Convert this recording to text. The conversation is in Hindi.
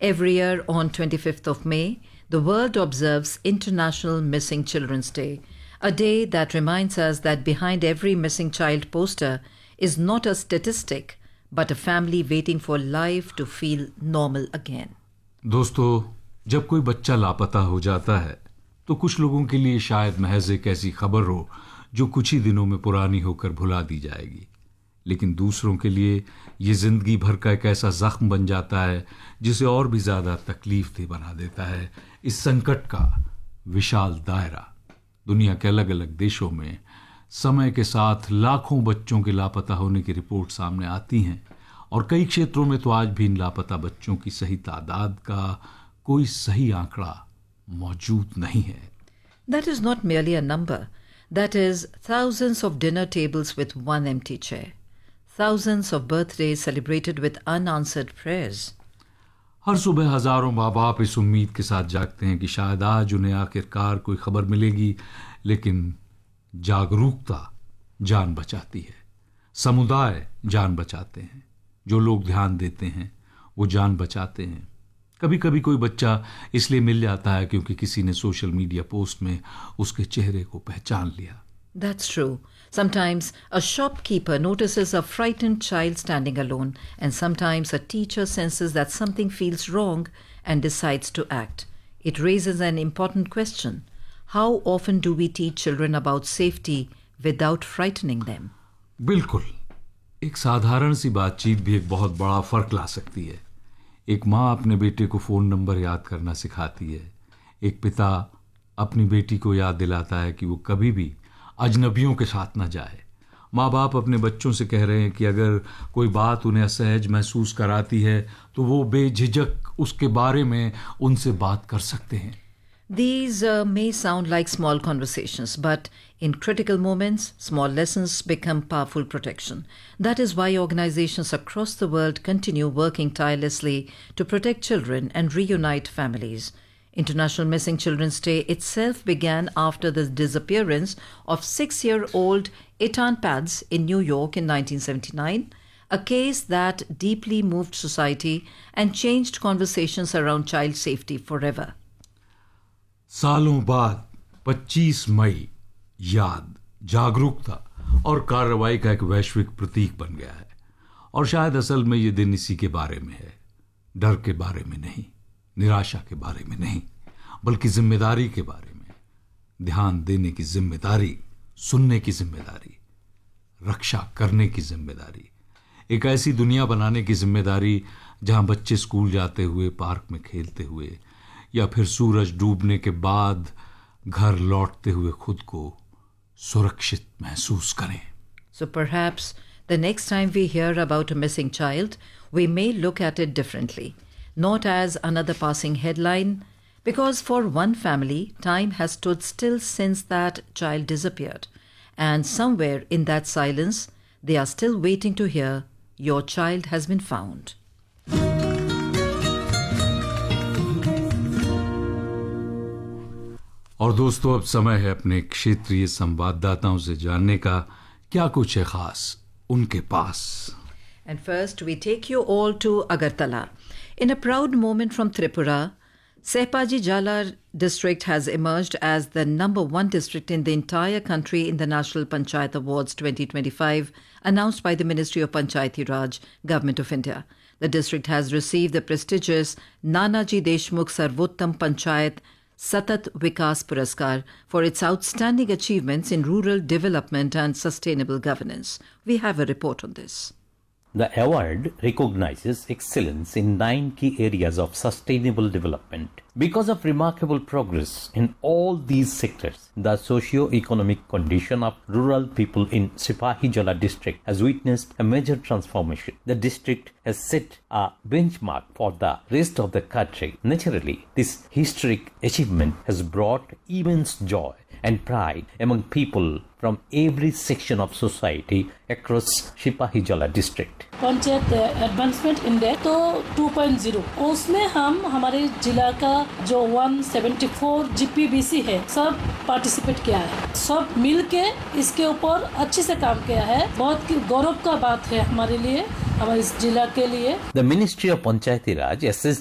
Every year on 25th of May, the world observes International Missing Children's Day, a day that reminds us that behind every missing child poster is not a statistic, but a family waiting for life to feel normal again. दोस्तों, जब कोई बच्चा लापता हो जाता है तो कुछ लोगों के लिए शायद महज एक ऐसी खबर हो जो कुछ ही दिनों में पुरानी होकर भुला दी जाएगी, लेकिन दूसरों के लिए ये जिंदगी भर का एक ऐसा जख्म बन जाता है जिसे और भी ज्यादा तकलीफ दे बना देता है। इस संकट का विशाल दायरा दुनिया के अलग अलग देशों में समय के साथ लाखों बच्चों के लापता होने की रिपोर्ट सामने आती हैं, और कई क्षेत्रों में तो आज भी इन लापता बच्चों की सही तादाद का कोई सही आंकड़ा मौजूद नहीं है। That is not merely a number. That is thousands of dinner tables with one empty chair. Thousands of birthdays celebrated with unanswered prayers. हर सुबह हजारों माँ बाप इस उम्मीद के साथ जागते हैं कि शायद आज उन्हें आखिरकार कोई खबर मिलेगी, लेकिन जागरूकता जान बचाती है, समुदाय जान बचाते हैं, जो लोग ध्यान देते हैं वो जान बचाते हैं। कभी कभी कोई बच्चा इसलिए मिल जाता है क्योंकि किसी ने सोशल मीडिया पोस्ट में उसके चेहरे को पहचान लिया। That's true. Sometimes a shopkeeper notices a frightened child standing alone, and sometimes a teacher senses that something feels wrong and decides to act. It raises an important question. How often do we teach children about safety without frightening them? बिल्कुल, एक साधारण सी बातचीत भी एक बहुत बड़ा फर्क ला सकती है। एक माँ अपने बेटे को फोन नंबर याद करना सिखाती है, एक पिता अपनी बेटी को याद दिलाता है कि वो कभी भी अजनबियों के साथ न जाए। माँ बाप अपने बच्चों से कह रहे हैं कि अगर कोई बात उन्हें असहज महसूस कराती है तो वो बेझिझक उसके बारे में उनसे बात कर सकते हैं। These may sound like small conversations, but in critical moments, small lessons become powerful protection. That is why organizations across the world continue working tirelessly to protect children and reunite families. International Missing Children's Day itself began after the disappearance of 6-year-old Eitan Pads in New York in 1979, a case that deeply moved society and changed conversations around child safety forever. सालों बाद 25 मई याद, जागरूकता और कार्रवाई का एक वैश्विक प्रतीक बन गया है, और शायद असल में ये दिन इसी के बारे में है। डर के बारे में नहीं, निराशा के बारे में नहीं, बल्कि जिम्मेदारी के बारे में। ध्यान देने की जिम्मेदारी, सुनने की जिम्मेदारी, रक्षा करने की जिम्मेदारी, एक ऐसी दुनिया बनाने की जिम्मेदारी जहां बच्चे स्कूल जाते हुए, पार्क में खेलते हुए या फिर सूरज डूबने के बाद घर लौटते हुए खुद को सुरक्षित महसूस करें। So perhaps the next time we hear about a missing child, we may look at it differently, not as another passing headline, because for one family, time has stood still since that child disappeared, and somewhere in that silence, they are still waiting to hear, "Your child has been found." और दोस्तों, अब समय है अपने क्षेत्रीय संवाददाताओं से जानने का क्या कुछ है खास उनके पास। And first, we take you all to Agartala. In a proud moment from Tripura, Sehpaji Jala district has emerged as the number 1 district in the entire country in the National Panchayat Awards 2025, announced by the Ministry of Panchayati Raj, Government of India. The district has received the prestigious Nanaji Deshmukh Sarvottam Panchayat Satat Vikas Puraskar for its outstanding achievements in rural development and sustainable governance. We have a report on this. The award recognizes excellence in 9 key areas of sustainable development. Because of remarkable progress in all these sectors, the socio-economic condition of rural people in Sipahi Jala district has witnessed a major transformation. The district has set a benchmark for the rest of the country. Naturally, this historic achievement has brought immense joy and pride among people from every section of society across Sipahi Jala district. Panchayat advancement index तो 2.0, उसमें हम हमारे जिला का जो 174 जीपीबीसी है सब पार्टिसिपेट किया है, सब मिल के इसके ऊपर अच्छे से काम किया है। बहुत गौरव का बात है हमारे लिए, हमारे इस जिला के लिए। The Ministry of Panchayati Raj assessed